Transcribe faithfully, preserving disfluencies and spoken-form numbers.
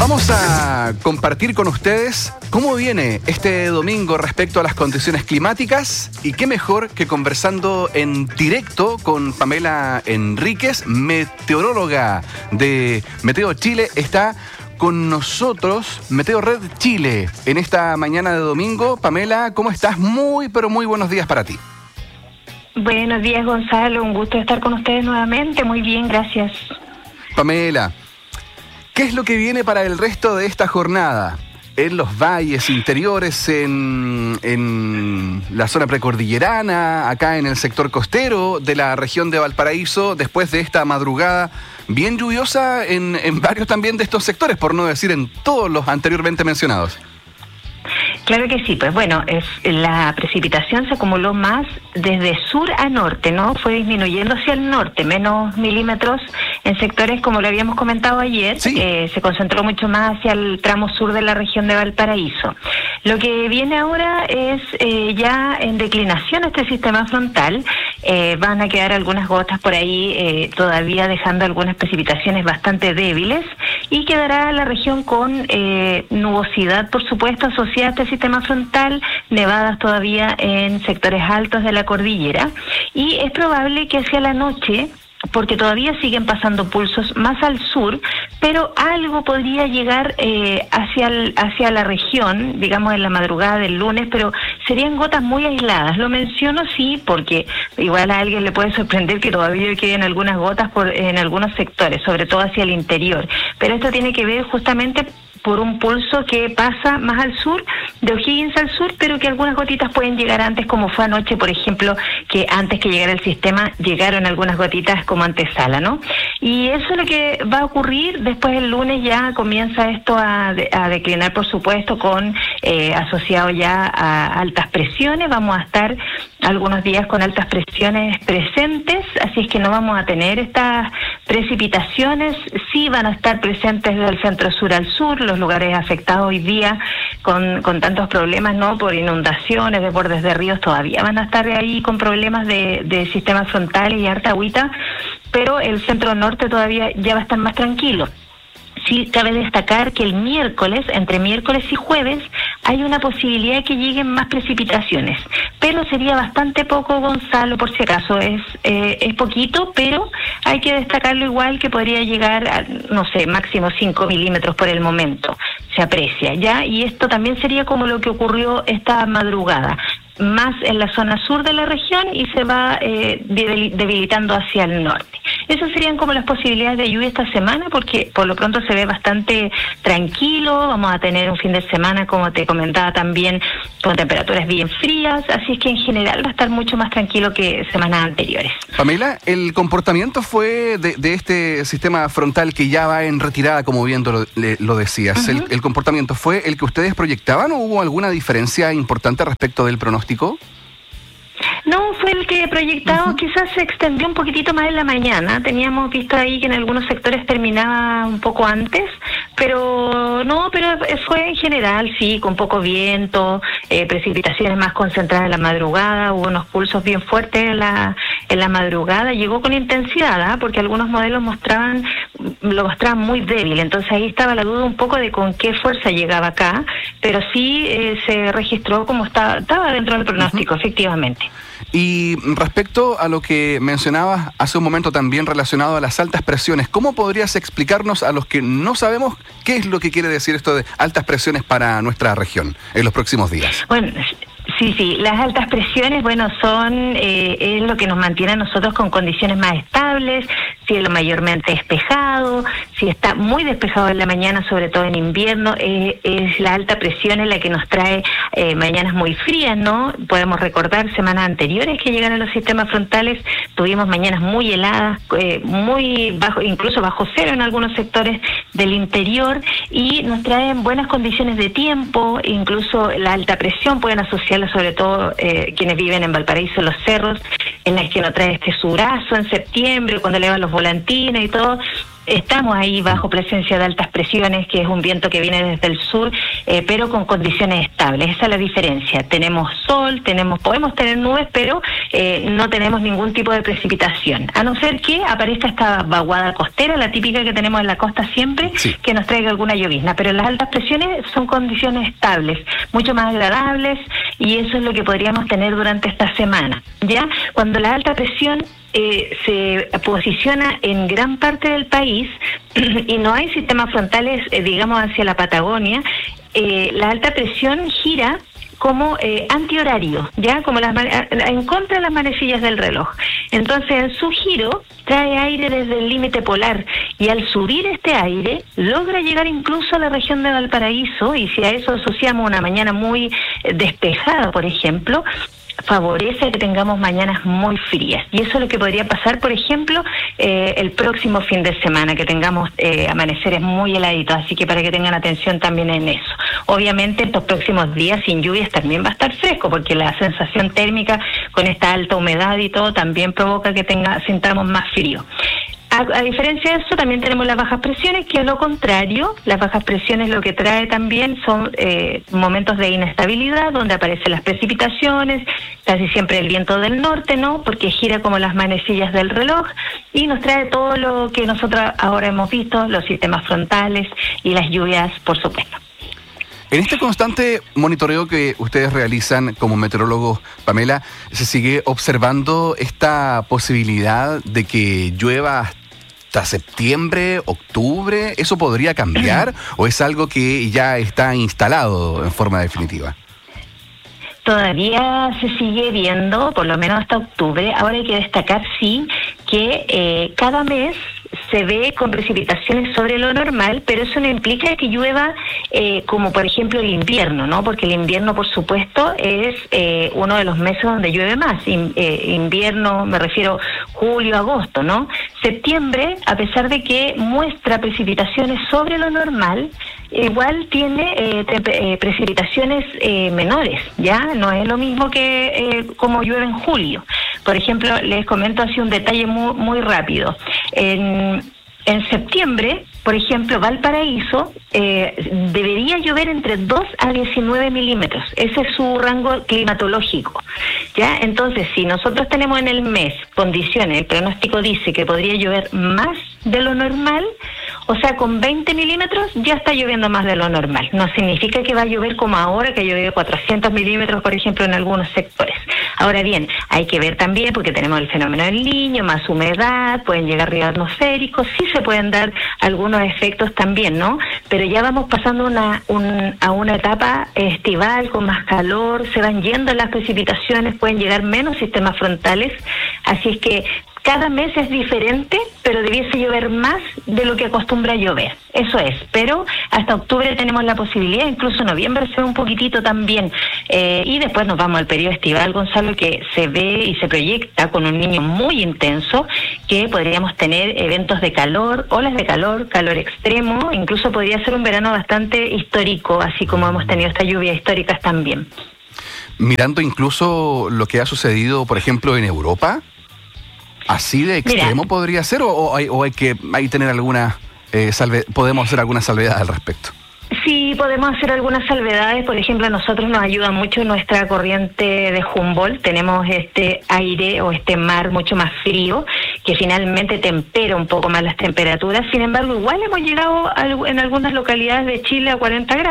Vamos a compartir con ustedes cómo viene este domingo respecto a las condiciones climáticas y qué mejor que conversando en directo con Pamela Enríquez, meteoróloga de Meteo Chile. Está con nosotros Meteo Red Chile en esta mañana de domingo. Pamela, ¿cómo estás? Muy, pero muy buenos días para ti. Buenos días, Gonzalo. Un gusto estar con ustedes nuevamente. Muy bien, gracias. Pamela, ¿qué es lo que viene para el resto de esta jornada? En los valles interiores, en, en la zona precordillerana, acá en el sector costero de la región de Valparaíso, después de esta madrugada bien lluviosa en, en varios también de estos sectores, por no decir en todos los anteriormente mencionados. Claro que sí, pues bueno, es, la precipitación se acumuló más desde sur a norte, ¿no? Fue disminuyendo hacia el norte, menos milímetros en sectores, como lo habíamos comentado ayer, sí. eh, se concentró mucho más hacia el tramo sur de la región de Valparaíso. Lo que viene ahora es eh, ya en declinación este sistema frontal, eh, van a quedar algunas gotas por ahí, eh, todavía dejando algunas precipitaciones bastante débiles, y quedará la región con eh, nubosidad, por supuesto, asociada a este sistema frontal, nevadas todavía en sectores altos de la cordillera, y es probable que hacia la noche, porque todavía siguen pasando pulsos más al sur, pero algo podría llegar eh, hacia el, hacia la región, digamos en la madrugada del lunes, pero serían gotas muy aisladas. Lo menciono sí porque igual a alguien le puede sorprender que todavía queden algunas gotas por en algunos sectores, sobre todo hacia el interior, pero esto tiene que ver justamente por un pulso que pasa más al sur, de O'Higgins al sur, pero que algunas gotitas pueden llegar antes, como fue anoche, por ejemplo, que antes que llegara el sistema llegaron algunas gotitas como antesala, ¿no? Y eso es lo que va a ocurrir. Después el lunes ya comienza esto a, de, a declinar, por supuesto, con eh, asociado ya a altas presiones. Vamos a estar algunos días con altas presiones presentes, así es que no vamos a tener estas precipitaciones. Sí van a estar presentes del centro sur al sur, los lugares afectados hoy día con, con tantos problemas, ¿no? Por inundaciones, desbordes de ríos, todavía van a estar ahí con problemas de, de sistemas frontales y harta agüita, pero el centro norte todavía ya va a estar más tranquilo. Sí, cabe destacar que el miércoles, entre miércoles y jueves, hay una posibilidad de que lleguen más precipitaciones, pero sería bastante poco, Gonzalo, por si acaso, es eh, es poquito, pero hay que destacarlo igual, que podría llegar a, no sé, máximo cinco milímetros por el momento, se aprecia, ¿ya? Y esto también sería como lo que ocurrió esta madrugada, más en la zona sur de la región y se va eh, debilitando hacia el norte. Esas serían como las posibilidades de lluvia esta semana, porque por lo pronto se ve bastante tranquilo. Vamos a tener un fin de semana, como te comentaba también, con temperaturas bien frías, así es que en general va a estar mucho más tranquilo que semanas anteriores. Pamela, ¿el comportamiento fue de, de este sistema frontal que ya va en retirada, como bien lo, le, lo decías? Uh-huh. ¿El, ¿El comportamiento fue el que ustedes proyectaban o hubo alguna diferencia importante respecto del pronóstico? No, fue el que proyectado, uh-huh. Quizás se extendió un poquitito más en la mañana. Teníamos visto ahí que en algunos sectores terminaba un poco antes, pero no, pero fue en general, sí, con poco viento, eh, precipitaciones más concentradas en la madrugada, hubo unos pulsos bien fuertes en la, en la madrugada, llegó con intensidad, ¿eh? Porque algunos modelos mostraban, lo mostraban muy débil, entonces ahí estaba la duda un poco de con qué fuerza llegaba acá, pero sí eh, se registró como estaba, estaba dentro del pronóstico, uh-huh. Efectivamente. Y respecto a lo que mencionabas hace un momento también relacionado a las altas presiones, ¿cómo podrías explicarnos a los que no sabemos qué es lo que quiere decir esto de altas presiones para nuestra región en los próximos días? Bueno, sí, sí, las altas presiones, bueno, son eh, es lo que nos mantiene a nosotros con condiciones más estables, cielo mayormente despejado, si está muy despejado en la mañana, sobre todo en invierno, eh, es la alta presión en la que nos trae eh, mañanas muy frías, ¿no? Podemos recordar semanas anteriores que llegaron los sistemas frontales, tuvimos mañanas muy heladas, eh, muy bajo, incluso bajo cero en algunos sectores del interior, y nos traen buenas condiciones de tiempo, incluso la alta presión pueden asociarla sobre todo eh, quienes viven en Valparaíso, los cerros, en las que nos trae este surazo en septiembre, cuando elevan los volantines y todo. Estamos ahí bajo presencia de altas presiones, que es un viento que viene desde el sur, eh, pero con condiciones estables. Esa es la diferencia. Tenemos sol, tenemos, podemos tener nubes, pero eh, no tenemos ningún tipo de precipitación. A no ser que aparezca esta vaguada costera, la típica que tenemos en la costa siempre, sí, que nos traiga alguna llovizna. Pero las altas presiones son condiciones estables, mucho más agradables, y eso es lo que podríamos tener durante esta semana. Ya cuando la alta presión Eh, se posiciona en gran parte del país y no hay sistemas frontales, eh, digamos, hacia la Patagonia, eh, la alta presión gira como eh, antihorario, ya como las en contra de las manecillas del reloj. Entonces, en su giro trae aire desde el límite polar, y al subir este aire logra llegar incluso a la región de Valparaíso, y si a eso asociamos una mañana muy eh, despejada, por ejemplo, favorece que tengamos mañanas muy frías, y eso es lo que podría pasar, por ejemplo, eh, el próximo fin de semana, que tengamos eh, amaneceres muy heladitos, así que para que tengan atención también en eso. Obviamente estos próximos días sin lluvias también va a estar fresco, porque la sensación térmica con esta alta humedad y todo también provoca que tenga, sintamos más frío. A, a diferencia de eso, también tenemos las bajas presiones, que es lo contrario. Las bajas presiones lo que trae también son eh, momentos de inestabilidad, donde aparecen las precipitaciones, casi siempre el viento del norte, ¿no? Porque gira como las manecillas del reloj, y nos trae todo lo que nosotros ahora hemos visto, los sistemas frontales y las lluvias, por supuesto. En este constante monitoreo que ustedes realizan como meteorólogos, Pamela, ¿se sigue observando esta posibilidad de que llueva hasta septiembre, octubre? ¿Eso podría cambiar o es algo que ya está instalado en forma definitiva? Todavía se sigue viendo, por lo menos hasta octubre. Ahora hay que destacar, sí, que eh, cada mes se ve con precipitaciones sobre lo normal, pero eso no implica que llueva eh, como por ejemplo el invierno, ¿no? Porque el invierno, por supuesto, es eh, uno de los meses donde llueve más. In, eh, invierno, me refiero julio, agosto, ¿no? Septiembre, a pesar de que muestra precipitaciones sobre lo normal, igual tiene eh, eh, precipitaciones eh, menores, ¿ya? No es lo mismo que eh, como llueve en julio. Por ejemplo, les comento así un detalle muy, muy rápido. En, en septiembre, por ejemplo, Valparaíso eh, debería llover entre dos a diecinueve milímetros. Ese es su rango climatológico, ¿ya? Entonces, si nosotros tenemos en el mes condiciones, el pronóstico dice que podría llover más de lo normal, o sea, con veinte milímetros ya está lloviendo más de lo normal. No significa que va a llover como ahora, que ha llovido cuatrocientos milímetros, por ejemplo, en algunos sectores. Ahora bien, hay que ver también, porque tenemos el fenómeno del Niño, más humedad, pueden llegar ríos atmosféricos, sí se pueden dar algunos efectos también, ¿no? Pero ya vamos pasando una, un, a una etapa estival con más calor, se van yendo las precipitaciones, pueden llegar menos sistemas frontales, así es que cada mes es diferente, pero debiese llover más de lo que acostumbra llover. Eso es, pero hasta octubre tenemos la posibilidad, incluso noviembre se ve un poquitito también. Eh, y después nos vamos al periodo estival, Gonzalo, que se ve y se proyecta con un Niño muy intenso, que podríamos tener eventos de calor, olas de calor, calor extremo, incluso podría ser un verano bastante histórico, así como hemos tenido estas lluvias históricas también. Mirando incluso lo que ha sucedido, por ejemplo, en Europa, ¿así de extremo Mira, podría ser o, o, hay, o hay que hay tener alguna eh, salve, podemos hacer alguna salvedad al respecto? Sí, podemos hacer algunas salvedades. Por ejemplo, a nosotros nos ayuda mucho nuestra corriente de Humboldt. Tenemos este aire o este mar mucho más frío, que finalmente tempera un poco más las temperaturas. Sin embargo, igual hemos llegado a, en algunas localidades de Chile a cuarenta grados.